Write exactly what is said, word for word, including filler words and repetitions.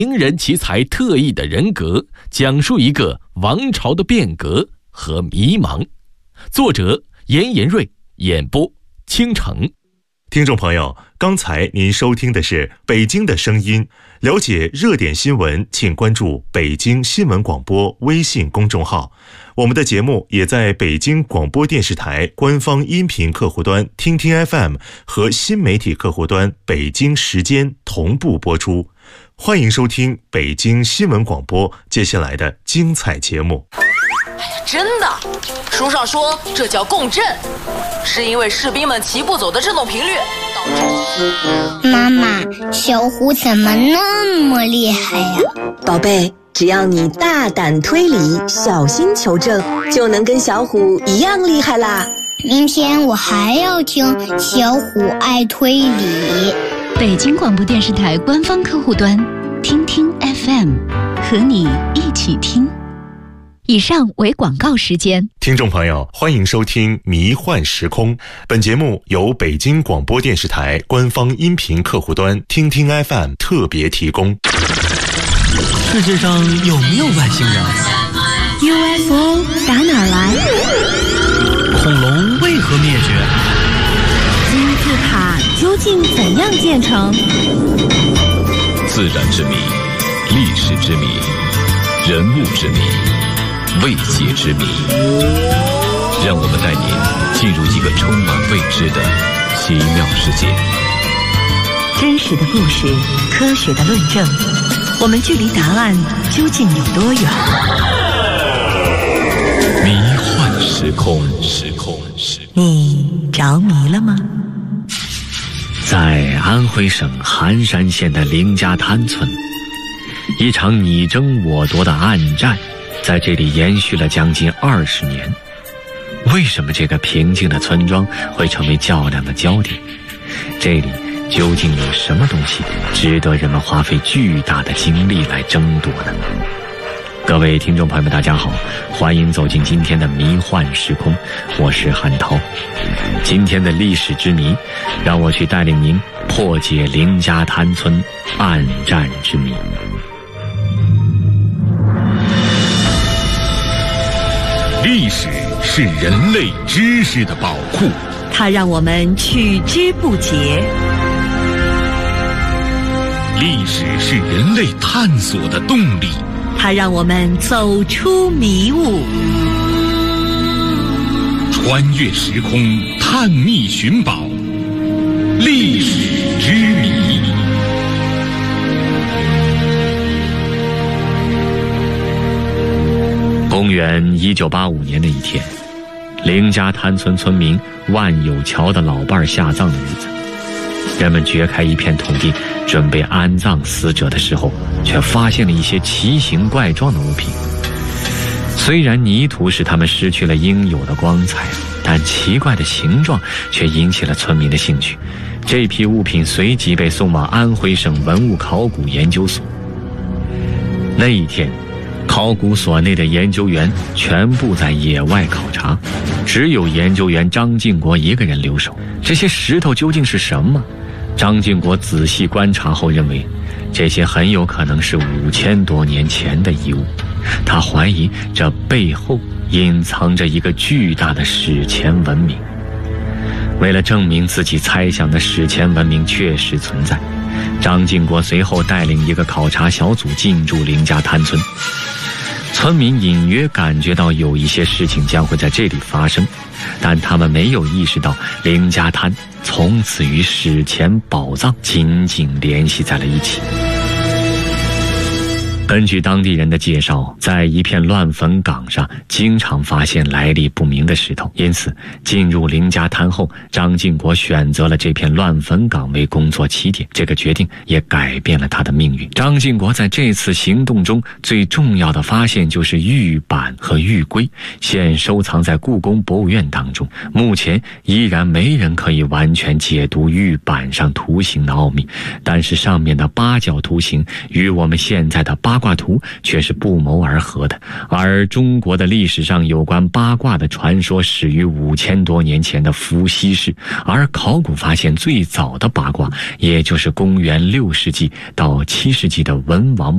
名人奇才特异的人格，讲述一个王朝的变革和迷茫。作者严延瑞，演播倾城。 听众朋友，刚才您收听的是北京的声音。了解热点新闻，请关注北京新闻广播微信公众号。我们的节目也在北京广播电视台官方音频客户端听听 F M 和新媒体客户端北京时间同步播出。欢迎收听北京新闻广播接下来的精彩节目。 哎呀，真的，书上说这叫共振，是因为士兵们齐步走的振动频率导致。 妈妈，小虎怎么那么厉害呀？ 宝贝，只要你大胆推理，小心求证，就能跟小虎一样厉害啦。 明天我还要听小虎爱推理。 北京广播电视台官方客户端听听 F M， 和你一起听。以上为广告时间。 听众朋友，欢迎收听迷幻时空。本节目由北京广播电视台官方音频客户端听听 F M 特别提供。 世界上有没有外星人？ U F O 打哪儿来？ 恐龙为何灭绝？ 金字塔究竟怎样建成？ 自然之谜，历史之谜，人物之谜，未解之谜。让我们带您进入一个充满未知的奇妙世界。 真实的故事，科学的论证，我们距离答案究竟有多远？ 迷幻时空，时空，时空。 你着迷了吗？ 在安徽省含山县的凌家滩村，一场你争我夺的暗战在这里延续了将近二十年。为什么这个平静的村庄会成为较量的焦点？这里究竟有什么东西值得人们花费巨大的精力来争夺呢？各位听众朋友们，大家好，欢迎走进今天的迷幻时空，我是韩涛。今天的历史之谜，让我去带领您破解凌家滩村暗战之谜。 历史是人类知识的宝库， 它让我们取之不竭。 历史是人类探索的动力， 它让我们走出迷雾。 穿越时空，探秘寻宝，历史之谜。 公元一九八五年的一天，凌家滩村村民万有桥的老伴下葬的日子，人们掘开一片土地准备安葬死者的时候，却发现了一些奇形怪状的物品。虽然泥土使他们失去了应有的光彩，但奇怪的形状却引起了村民的兴趣。这批物品随即被送往安徽省文物考古研究所。那一天，考古所内的研究员全部在野外考察，只有研究员张敬国一个人留守。这些石头究竟是什么？张敬国仔细观察后认为，这些很有可能是五千多年前的遗物。他怀疑这背后隐藏着一个巨大的史前文明。为了证明自己猜想的史前文明确实存在，张敬国随后带领一个考察小组进驻凌家滩村。村民隐约感觉到有一些事情将会在这里发生，但他们没有意识到凌家滩从此与史前宝藏紧紧联系在了一起。根据当地人的介绍，在一片乱坟岗上经常发现来历不明的石头，因此进入凌家滩后，张敬国选择了这片乱坟岗为工作起点。这个决定也改变了他的命运。张敬国在这次行动中最重要的发现就是玉板和玉圭，现收藏在故宫博物院当中。目前依然没人可以完全解读玉板上图形的奥秘，但是上面的八角图形与我们现在的八卦图却是不谋而合的。而中国的历史上有关八卦的传说始于五千多年前的伏羲氏，而考古发现最早的八卦，也就是公元六世纪到七世纪的文王